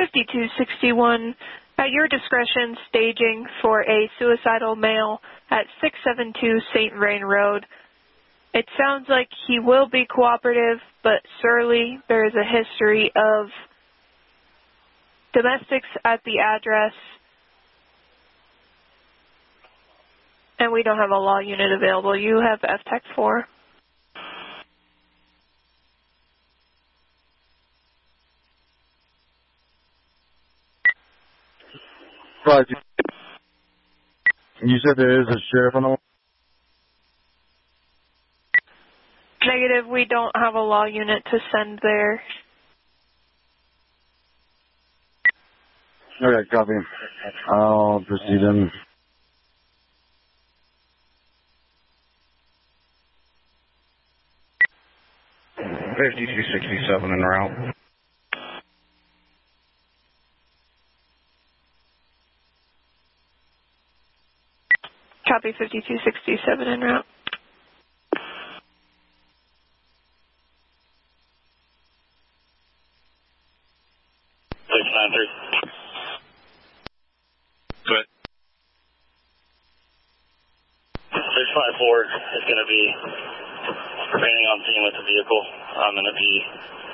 5261, at your discretion, staging for a suicidal male at 672 St. Vrain Road. It sounds like he will be cooperative, but surely there is a history of domestics at the address, and we don't have a law unit available. You have FTEC 4. Right. You said there is a sheriff on the... Negative, we don't have a law unit to send there. Okay, copy. I'll proceed in. $5267 en route. Copy 5267 en route. Good. 654 is going to be remaining on scene with the vehicle. I'm going to be